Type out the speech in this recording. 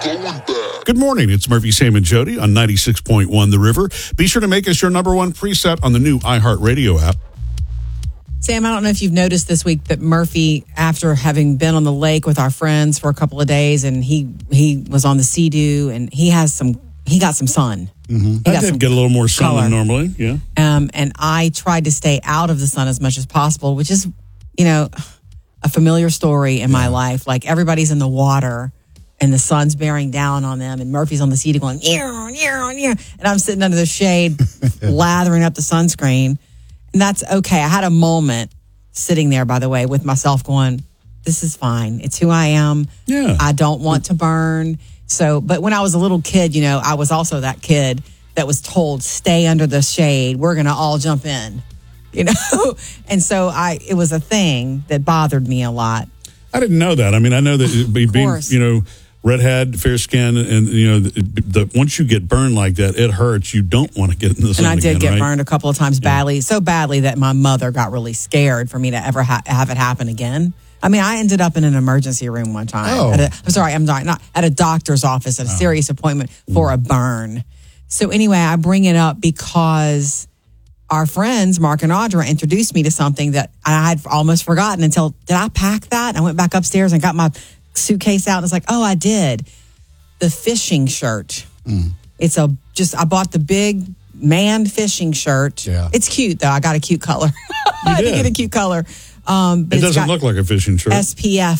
Good morning. It's Murphy, Sam, and Jody on 96.1 The River. Be sure to make us your number one preset on the new iHeartRadio app. Sam, I don't know if you've noticed this week that Murphy, after having been on the lake with our friends for a couple of days, and he was on the Sea-Doo, and he got some sun. Mm-hmm. I did get a little more sun than normally, yeah. And I tried to stay out of the sun as much as possible, which is, a familiar story in my life. Like, everybody's in the water, and the sun's bearing down on them, and Murphy's on the Sea-Doo going, and I'm sitting under the shade, lathering up the sunscreen. And that's okay. I had a moment sitting there, by the way, with myself going, this is fine. It's who I am. Yeah. I don't want to burn. So, but when I was a little kid, I was also that kid that was told, stay under the shade. We're going to all jump in, And so it was a thing that bothered me a lot. I didn't know that. I mean, I know that being, redhead, fair skin, and once you get burned like that, it hurts. You don't want to get in the sun. And I did again, get right? burned a couple of times badly, so badly that my mother got really scared for me to ever have it happen again. I mean, I ended up in an emergency room one time. Oh. Not at a doctor's office at a serious appointment for a burn. So anyway, I bring it up because our friends, Mark and Audra, introduced me to something that I had almost forgotten until, did I pack that? I went back upstairs and got my suitcase out and it's like, oh, I did. The fishing shirt. It's I bought the big man fishing shirt. Yeah. It's cute though. I got a cute color. I did get a cute color. It doesn't look like a fishing shirt. SPF